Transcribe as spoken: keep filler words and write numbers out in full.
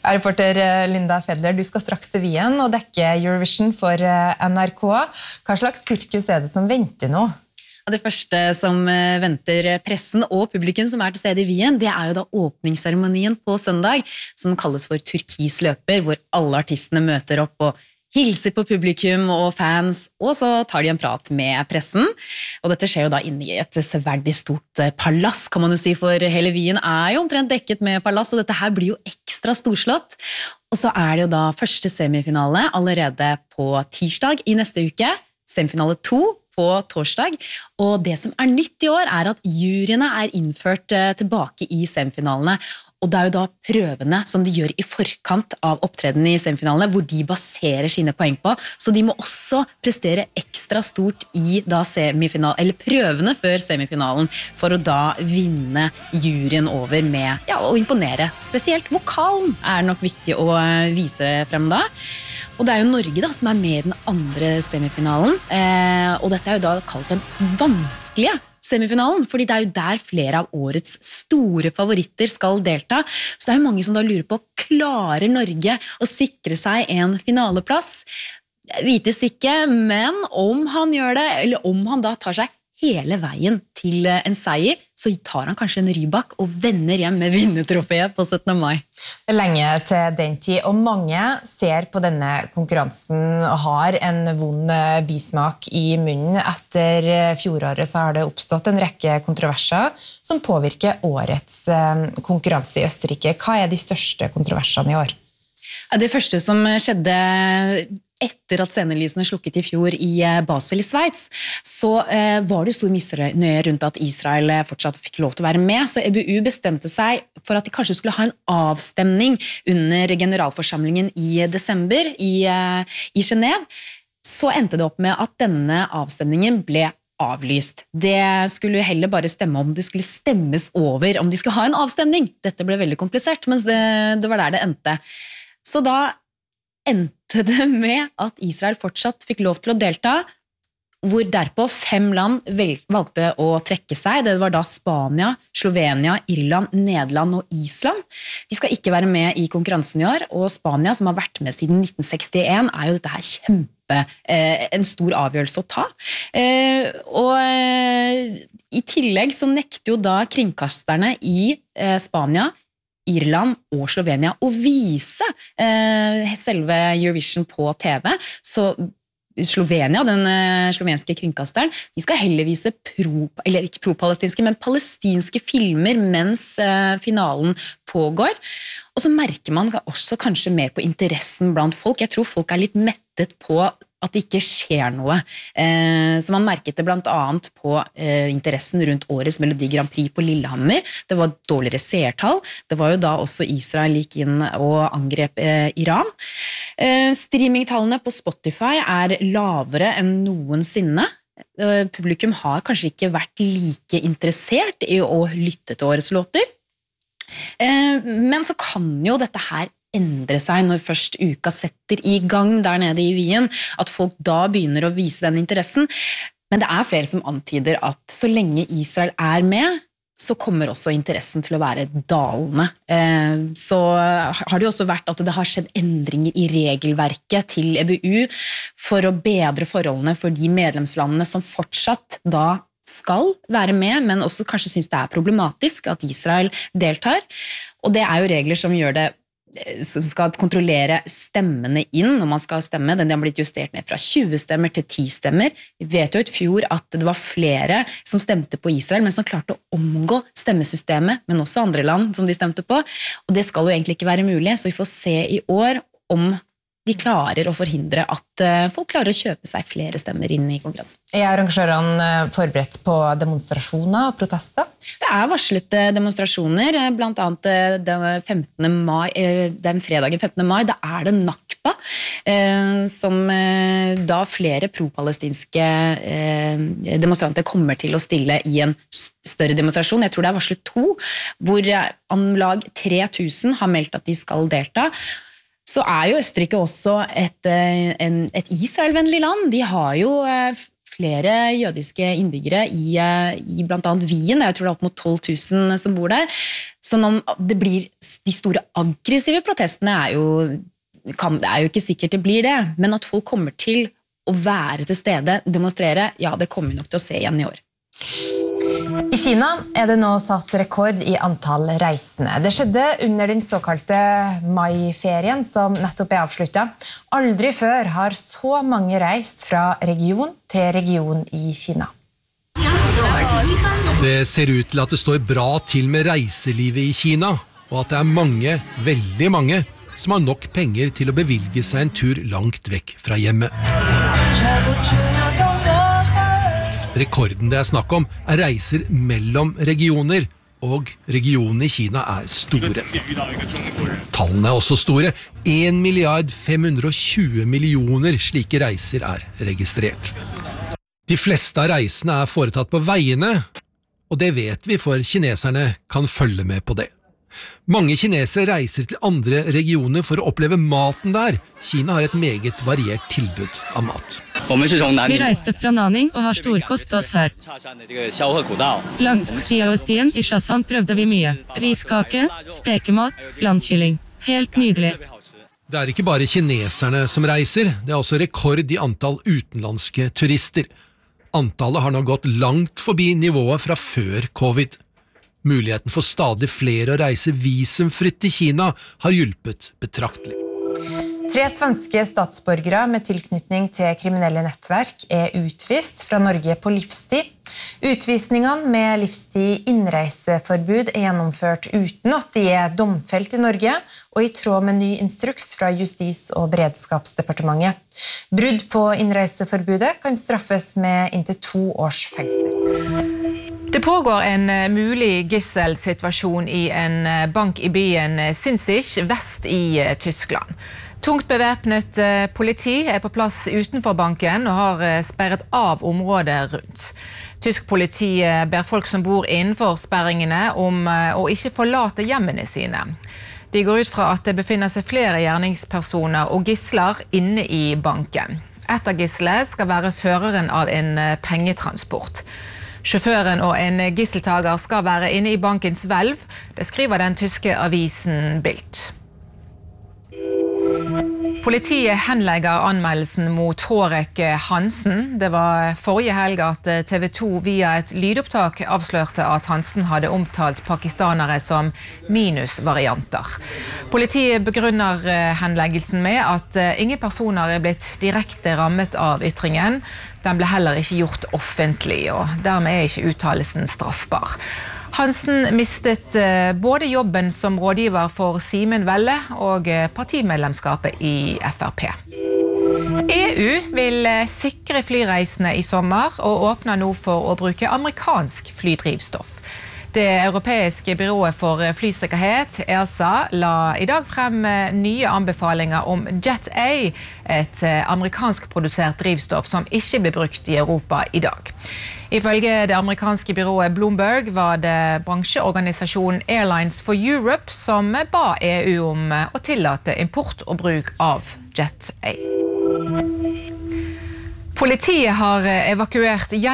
Reporter Linda Fedler, du skal straks til Wien og dekke Eurovision for N R K. Hva slags sirkus er det som venter nå? Det første som venter pressen og publikum som er til stede i Wien, det er jo da åpningsseremonien på søndag, som kalles for Turkis løper, hvor alle artistene møter opp og hilser på publikum og fans, og så tar de en prat med pressen. Og dette skjer jo da inne i et severdig stort palass, kan man jo si, for hele Wien er jo omtrent dekket med palass, og dette her blir jo ekstra storslått. Og så er det jo da første semifinale allerede på tirsdag i neste uke, semifinale to på torsdag, og det som er nytt i år er at juryene er innført tilbake i semifinalene, og det er jo da prøvene som de gjør i forkant av opptreden i semifinalene, hvor de baserer sine poeng på, så de må også prestere ekstra stort i da semifinalen, eller prøvene før semifinalen, for å da vinne juryen over med, ja, å imponere. Spesielt vokalen er nok viktig å vise frem da. Og det er jo Norge da, som er med i den andre semifinalen, eh, og dette er jo da kalt den vanskelige semifinalen, fordi det er jo der flere av årets store favoritter skal delta. Så det er jo mange som da lurer på, klarer Norge å sikre seg en finaleplass? Det vites ikke, men om han gjør det, eller om han da tar seg hele veien til en seier, så tar han kanskje en Rybak og vender hjem med vinnertrofeet på syttende mai. Det er lenge til den tid, og mange ser på denne konkurransen og har en vond bismak i munnen. Etter fjoråret så har det oppstått en rekke kontroverser som påvirker årets konkurranse i Østerrike. Hva er de største kontroversene i år? Det første som skjedde etter at scenelysene slukket i fjor i Basel i Sveits, så eh, var det stor misnøye rundt at Israel fortsatt fikk lov til å være med, så E B U bestemte seg for at de kanskje skulle ha en avstemning under generalforsamlingen i desember i, eh, i Genève. Så endte det opp med at denne avstemningen ble avlyst. Det skulle heller bare stemme om det skulle stemmes over, om de skulle ha en avstemning. Dette ble veldig komplisert, men det, det var der det endte. Så da endte det med at Israel fortsatt fikk lov til å delta, hvor derpå fem land valgte å trekke seg. Det var da Spania, Slovenia, Irland, Nederland og Island. De skal ikke være med i konkurransen i år, og Spania, som har vært med siden nitten sekstien, er jo dette her kjempe, eh, en stor avgjørelse å ta. Eh, og eh, i tillegg så nekter jo da kringkasterne i eh, Spania, Irland og Slovenia å vise eh, selve Eurovision på T V, så Slovenia, den eh, slovenske kringkasteren, de skal heller vise pro, eller ikke pro-palestinske, men palestinske filmer mens eh, finalen pågår. Og så merker man også kanskje mer på interessen blant folk. Jeg tror folk er litt mettet på at det ikke skjer noe. Eh, så man merket det blant annet på eh, interessen rundt årets Melodi Grand Prix på Lillehammer. Det var dårligere seertall. Det var jo da også Israel gikk inn og angrep eh, Iran. Eh, streamingtallene på Spotify er lavere enn noensinne. Eh, publikum har kanskje ikke vært like interessert i å lytte til årets låter. Eh, men så kan jo dette her endre seg når først uka setter i gang der nede i Wien, at folk da begynner å vise den interessen. Men det er flere som antyder at så lenge Israel er med, så kommer også interessen til å være dalende. Så har det jo også vært at det har skjedd endringer i regelverket til E B U for å bedre forholdene for de medlemslandene som fortsatt da skal være med, men også kanskje synes det er problematisk at Israel deltar. Og det er jo regler som gjør det som skal kontrollere stemmene inn når man skal stemme. Den har blitt justert ned fra tjue stemmer til ti stemmer. Vi vet jo i fjor at det var flere som stemte på Israel, men som klarte å omgå stemmesystemet, men også andre land som de stemte på. Og det skal jo egentlig ikke være mulig, så vi får se i år om de klarer å forhindre at folk klarer å kjøpe seg flere stemmer inn i konkurransen. Er arrangørene forberedt på demonstrasjoner og protester? Det er varslet demonstrasjoner, blant annet den, femtende mai, den fredagen femtende mai, da er det Nakba, som da flere pro-palestinske demonstranter kommer til å stille i en større demonstrasjon. Jeg tror det er varslet to, hvor om lag tre tusen har meldt at de skal delta. Så er jo Østerrike også et, en, et Israel-vennlig land. De har jo flere jødiske innbyggere i, i blant annet Wien. Jeg tror det er opp mot tolv tusen som bor der. Så når det blir de store aggressive protestene er jo, kan, det er jo ikke sikkert det blir det, men at folk kommer til å være til stede, demonstrere, ja, det kommer vi nok til å se igjen i år. I Kina er det nå satt rekord i antall reisende. Det skjedde under den såkalte mai-ferien som nettopp er avsluttet. Aldri før har så mange reist fra region til region i Kina. Det ser ut til at det står bra til med reiselivet i Kina, og at det er mange, veldig mange, som har nok penger til å bevilge seg en tur langt vekk fra hjemmet. Rekorden det er snakk om er reiser mellom regioner, og regionene i Kina er store. Tallene er også store. en milliard fem hundre og tjue millioner slike reiser er registrert. De fleste av reisene er foretatt på veiene, og det vet vi, for kineserne kan følge med på det. Mange kinesere reiser til andre regioner for å oppleve maten der. Kina har et meget variert tilbud av mat. Vi reiste fra Nanning og har storkost oss her. Langs Xiaostien i Shashan prøvde vi mye. Riskake, spekemat, landkylling. Helt nydelig. Det er ikke bare kineserne som reiser, det er også rekord i antall utenlandske turister. Antallet har nå gått langt forbi nivået fra før covid. Muligheten for stadig flere å reise visumfritt til Kina har hjulpet betraktelig. Tre svenske statsborgere med tilknytning til kriminelle nettverk er utvist fra Norge på livstid. Utvisningene med livstid innreiseforbud er gjennomført uten at de er domfelt i Norge, og i tråd med ny instruks fra Justis- og beredskapsdepartementet. Brudd på innreiseforbudet kan straffes med inntil to års fengsel. Det pågår en mulig gisselsituasjon i en bank i byen Sinzig, vest i Tyskland. Tungt bevæpnet politi er på plass utenfor banken og har sperret av området rundt. Tysk politi ber folk som bor innenfor sperringene om å ikke forlate hjemmene sine. De går ut fra at det befinner seg flere gjerningspersoner og gisler inne i banken. Et av gislene skal være føreren av en pengetransport. Sjåføren og en gisseltager skal være inne i bankens hvelv, det skriver den tyske avisen Bild. Politiet henlegger anmeldelsen mot Hårek Hansen. Det var forrige helg at T V to via et lydopptak avslørte at Hansen hadde omtalt pakistanere som minusvarianter. Politiet begrunner henleggelsen med at ingen personer er blitt direkte rammet av ytringen. Den ble heller ikke gjort offentlig, og dermed er ikke uttalelsen straffbar. Hansen mistet både jobben som rådgiver for Simen Velle og partimedlemskapet i F R P. E U vil sikre flyreisene i sommer og åpner nå for å bruke amerikansk flydrivstoff. Det europeiske byrået for flysikkerhet, E A S A, la i dag frem nye anbefalinger om Jet A, et amerikansk produsert drivstoff som ikke blir brukt i Europa i dag. Ifølge det amerikanske byrået Bloomberg var det bransjeorganisasjonen Airlines for Europe som ba E U om å tillate import og bruk av Jet A. Politiet har evakuert